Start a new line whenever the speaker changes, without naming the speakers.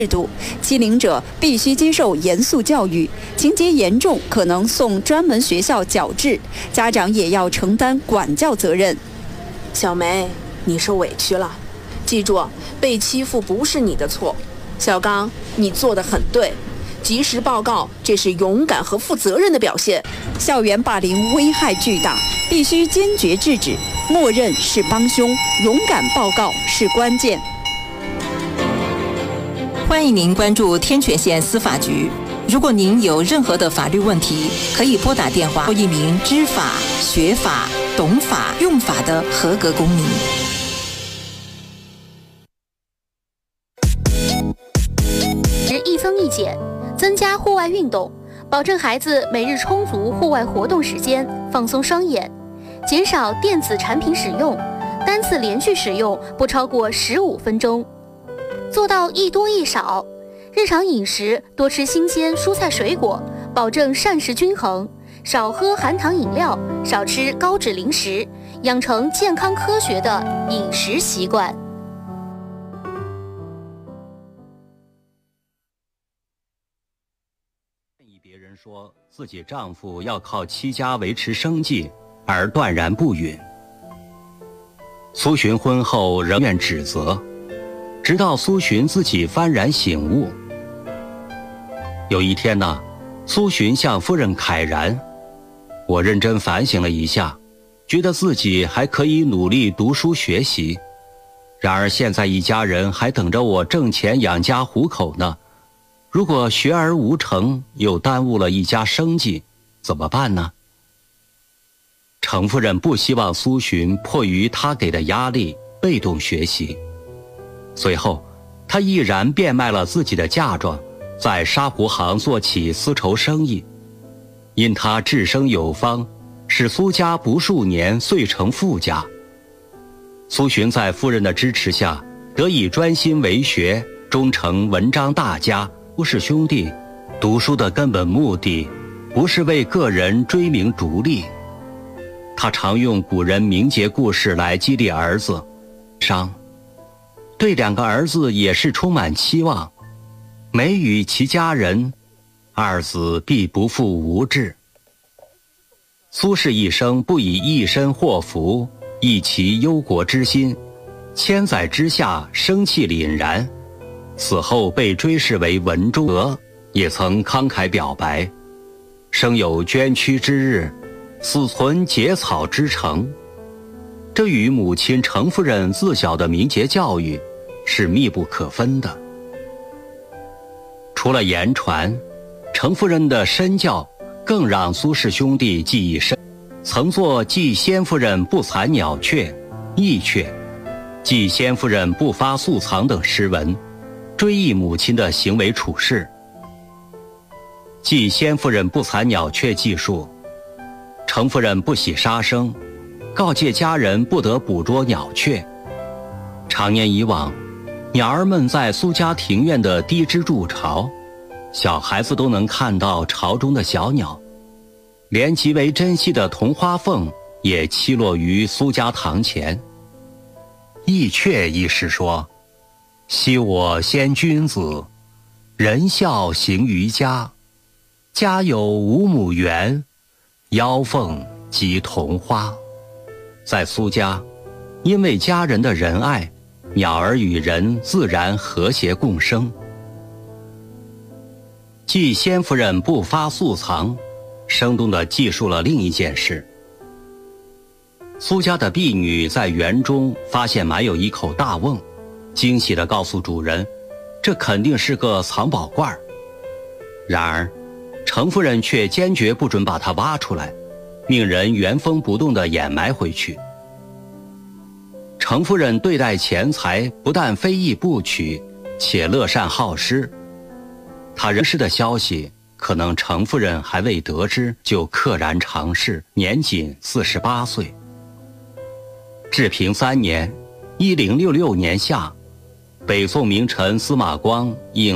制度，欺凌者必须接受严肃教育，情节严重可能送专门学校矫治，家长也要承担管教责任。
小梅，你受委屈了，记住，被欺负不是你的错。小刚，你做得很对，及时报告，这是勇敢和负责任的表现。
校园霸凌危害巨大，必须坚决制止，默认是帮凶，勇敢报告是关键。
欢迎您关注天泉县司法局。如果您有任何的法律问题，可以拨打电话，做一名知法、学法、懂法、用法的合格公民。
一增一减，增加户外运动，保证孩子每日充足户外活动时间，放松双眼，减少电子产品使用，单次连续使用不超过15分钟。做到一多一少，日常饮食多吃新鲜蔬菜水果，保证膳食均衡，少喝含糖饮料，少吃高脂零食，养成健康科学的饮食习惯。
建议别人说自己丈夫要靠妻家维持生计而断然不允。苏洵婚后仍愿指责，直到苏洵自己幡然醒悟。有一天呢，苏洵向夫人慨然：“我认真反省了一下，觉得自己还可以努力读书学习。然而现在一家人还等着我挣钱养家糊口呢。如果学而无成，又耽误了一家生计，怎么办呢？”程夫人不希望苏洵迫于他给的压力被动学习。随后，她毅然变卖了自己的嫁妆，在纱布行做起丝绸生意。因她治生有方，使苏家不数年遂成富家。苏洵在夫人的支持下，得以专心为学，终成文章大家。不是兄弟，读书的根本目的不是为个人追名逐利。他常用古人名节故事来激励儿子，对两个儿子也是充满期望。每与其家人，二子必不负无志。苏轼一生不以一身祸福，益其忧国之心，千载之下生气凛然。死后被追谥为文忠，也曾慷慨表白：“生有捐躯之日，死存结草之诚。”这与母亲程夫人自小的名节教育是密不可分的。除了言传，程夫人的身教更让苏氏兄弟记忆深。曾作《记先夫人不残鸟雀》《义雀》《记先夫人不发素藏》等诗文，追忆母亲的行为处事。记先夫人不残鸟雀记述，程夫人不喜杀生，告诫家人不得捕捉鸟雀。长年以往，鸟儿们在苏家庭院的低枝筑巢，小孩子都能看到巢中的小鸟，连极为珍惜的铜花凤也栖落于苏家堂前。义雀一诗说：“昔我先君子，仁孝行于家。家有5亩园，腰凤及桐花。”在苏家，因为家人的仁爱，鸟儿与人自然和谐共生。记先夫人不发素藏，生动地记述了另一件事。苏家的婢女在园中发现埋有一口大瓮，惊喜地告诉主人，这肯定是个藏宝罐。然而程夫人却坚决不准把它挖出来，命人原封不动地掩埋回去。程夫人对待钱财不但非议不取，且乐善好施。她人世的消息可能程夫人还未得知，就溘然长逝，年仅48岁。治平3年，1066年夏，北宋名臣司马光应